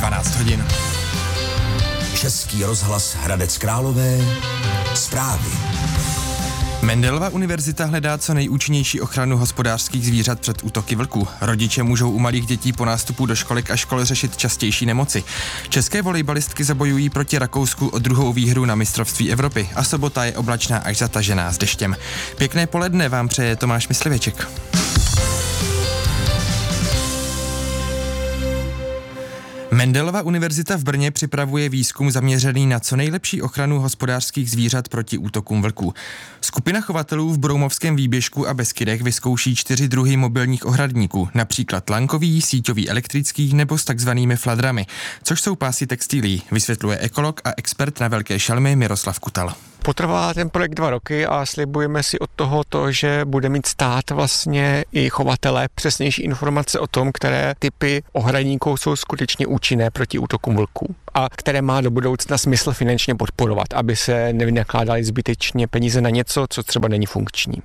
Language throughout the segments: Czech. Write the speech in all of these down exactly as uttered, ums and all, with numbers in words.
dvanáct hodin. Český rozhlas Hradec Králové, zprávy. Mendelova univerzita hledá co nejúčinnější ochranu hospodářských zvířat před útoky vlků. Rodiče můžou u malých dětí po nástupu do školek a škol řešit častější nemoci. České volejbalistky zabojují proti Rakousku o druhou výhru na mistrovství Evropy a sobota je oblačná až zatažená s deštěm. Pěkné poledne vám přeje Tomáš Myslivěček. Mendelova univerzita v Brně připravuje výzkum zaměřený na co nejlepší ochranu hospodářských zvířat proti útokům vlků. Skupina chovatelů v Broumovském výběžku a Beskydech vyzkouší čtyři druhy mobilních ohradníků, například lankový, síťový elektrický nebo s takzvanými fladrami, což jsou pásy textilí, vysvětluje ekolog a expert na velké šelmy Miroslav Kutal. Potrvá ten projekt dva roky a slibujeme si od toho to, že bude mít stát vlastně i chovatele přesnější informace o tom, které typy ohradníků jsou skutečně účinné proti útokům vlků a které má do budoucna smysl finančně podporovat, aby se nevynakládaly zbytečně peníze na něco, co třeba není funkční.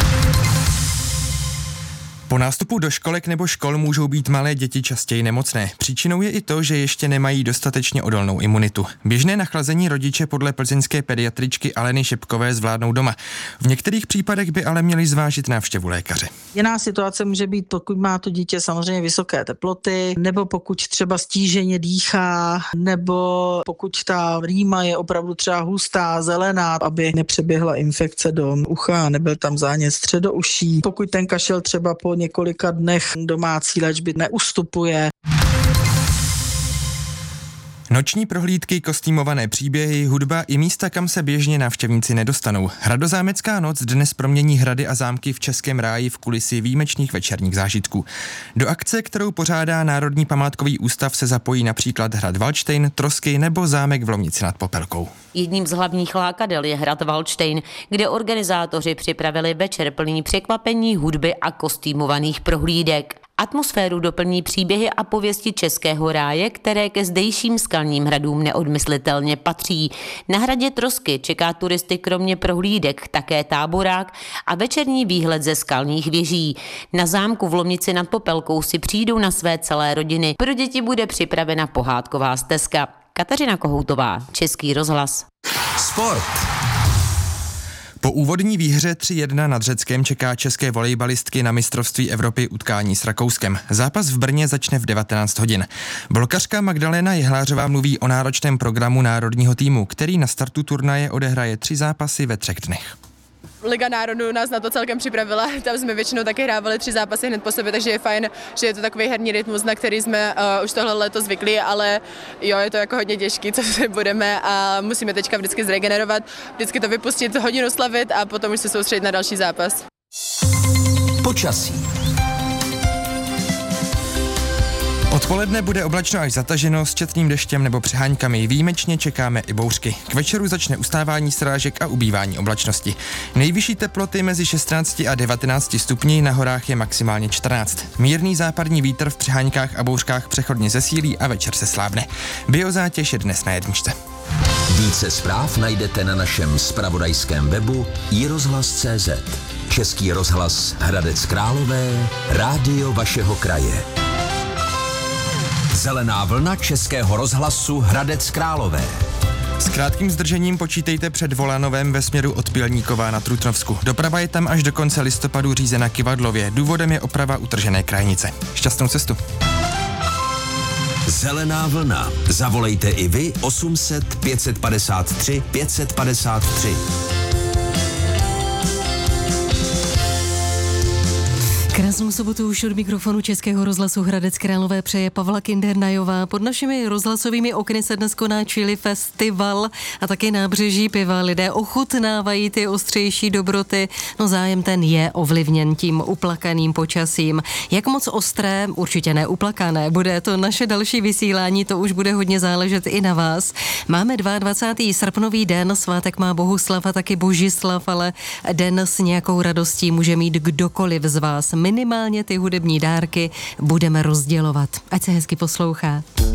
Po nástupu do školek nebo škol můžou být malé děti častěji nemocné. Příčinou je i to, že ještě nemají dostatečně odolnou imunitu. Běžné nachlazení rodiče podle plzeňské pediatričky Aleny Šipkové zvládnou doma. V některých případech by ale měli zvážit návštěvu lékaře. Jiná situace může být, pokud má to dítě samozřejmě vysoké teploty, nebo pokud třeba stíženě dýchá, nebo pokud ta rýma je opravdu třeba hustá, zelená, aby nepřeběhla infekce do ucha, nebyl tam zánět středouší. Pokud ten kašel třeba po několika dnech domácí léčby neustupuje. Noční prohlídky, kostýmované příběhy, hudba i místa, kam se běžně návštěvníci nedostanou. Hradozámecká noc dnes promění hrady a zámky v Českém ráji v kulisy výjimečných večerních zážitků. Do akce, kterou pořádá Národní památkový ústav, se zapojí například hrad Valdštejn, Trosky nebo zámek v Lomnici nad Popelkou. Jedním z hlavních lákadel je hrad Valdštejn, kde organizátoři připravili večer plný překvapení, hudby a kostýmovaných prohlídek. Atmosféru doplní příběhy a pověsti Českého ráje, které ke zdejším skalním hradům neodmyslitelně patří. Na hradě Trosky čeká turisty kromě prohlídek také táborák a večerní výhled ze skalních věží. Na zámku v Lomnici nad Popelkou si přijdou na své celé rodiny. Pro děti bude připravena pohádková stezka. Kateřina Kohoutová, Český rozhlas. Sport. Po úvodní výhře tři jedna nad Řeckem čeká české volejbalistky na mistrovství Evropy utkání s Rakouskem. Zápas v Brně začne v devatenáct hodin. Blokařka Magdalena Jehlářová mluví o náročném programu národního týmu, který na startu turnaje odehraje tři zápasy ve třech dnech. Liga národů nás na to celkem připravila, tam jsme většinou taky hrávali tři zápasy hned po sobě, takže je fajn, že je to takový herní rytmus, na který jsme uh, už tohle léto zvyklí, ale jo, je to jako hodně těžký, co se budeme a musíme teďka vždycky zregenerovat, vždycky to vypustit, hodinu slavit a potom už se soustředit na další zápas. Počasí. Odpoledne bude oblačno až zataženo s četným deštěm nebo přeháňkami. Výjimečně čekáme i bouřky. K večeru začne ustávání srážek a ubývání oblačnosti. Nejvyšší teploty mezi šestnácti a devatenácti stupni, na horách je maximálně čtrnáct. Mírný západní vítr v přeháňkách a bouřkách přechodně zesílí a večer se slábne. Biozátěž je dnes na jedničce. Více zpráv najdete na našem zpravodajském webu i rozhlas tečka cé zet. Český rozhlas Hradec Králové, rádio vašeho kraje. Zelená vlna Českého rozhlasu Hradec Králové. S krátkým zdržením počítejte před Volanovem ve směru od Pilníkova na Trutnovsku. Doprava je tam až do konce listopadu řízena kyvadlově. Důvodem je oprava utržené krajnice. Šťastnou cestu. Zelená vlna. Zavolejte i vy osm set pět set padesát tři pět set padesát tři. Krásnou sobotu už od mikrofonu Českého rozhlasu Hradec Králové přeje Pavla Kindernajová. Pod našimi rozhlasovými okny se dnes koná Chili Festival a také nábřeží piva. Lidé ochutnávají ty ostřejší dobroty, no zájem ten je ovlivněn tím uplakaným počasím. Jak moc ostré, určitě neuplakané, bude to naše další vysílání, to už bude hodně záležet i na vás. Máme dvacátého druhého srpnový den, svátek má Bohuslav a taky Božislav, ale den s nějakou radostí může mít kdokoliv z vás. Minimálně ty hudební dárky budeme rozdělovat. Ať se hezky poslouchá.